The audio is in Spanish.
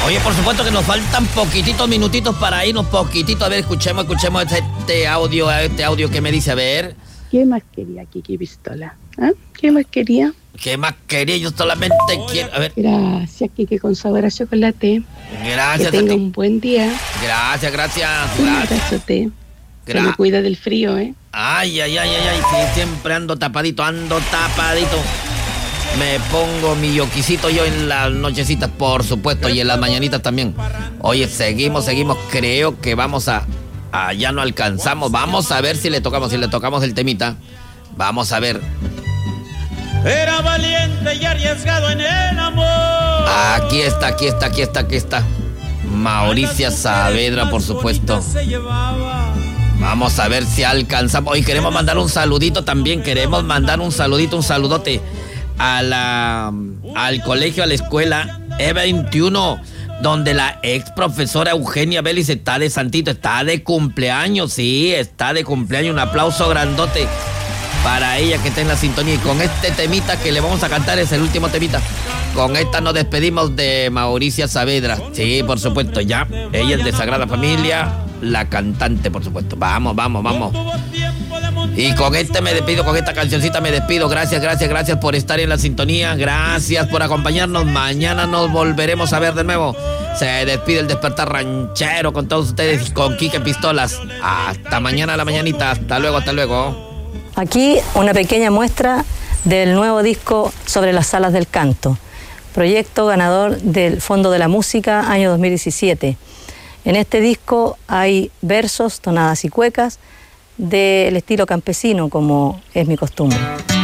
Oye, por supuesto que nos faltan poquititos minutitos para irnos, poquitito. A ver, escuchemos este audio que me dice, a ver. ¿Qué más quería Kiki Pistola? ¿Ah? ¿Qué más quería? ¿Qué más quería? Yo solamente quiero... A ver. Gracias, Kiki, con sabor a chocolate. Gracias que tenga a ti. un buen día. Gracias. Un abrazote. Se me cuida del frío, ¿eh? Ay. Sí, siempre ando tapadito. Me pongo mi yoquisito yo en las nochecitas, por supuesto, y en las mañanitas también. Oye, seguimos. Creo que vamos a... ya no alcanzamos. Vamos a ver si le tocamos el temita. Vamos a ver. Era valiente y arriesgado en el amor. Aquí está. Mauricia Saavedra, por supuesto. Vamos a ver si alcanzamos. Hoy queremos mandar un saludito también. Queremos mandar un saludote al colegio, a la escuela E21, donde la ex profesora Eugenia Vélez está de santito, está de cumpleaños. Un aplauso grandote para ella que está en la sintonía. Y con este temita que le vamos a cantar, es el último temita. Con esta nos despedimos de Mauricia Saavedra. Sí, por supuesto, ya. Ella es de Sagrada Familia, la cantante, por supuesto. Vamos. Y con me despido, con esta cancioncita me despido. Gracias por estar en la sintonía. Gracias por acompañarnos. Mañana nos volveremos a ver de nuevo. Se despide el Despertar Ranchero con todos ustedes y con Quique Pistolas. Hasta mañana a la mañanita. Hasta luego. Aquí una pequeña muestra del nuevo disco Sobre las Alas del Canto, proyecto ganador del Fondo de la Música año 2017. En este disco hay versos, tonadas y cuecas del estilo campesino, como es mi costumbre.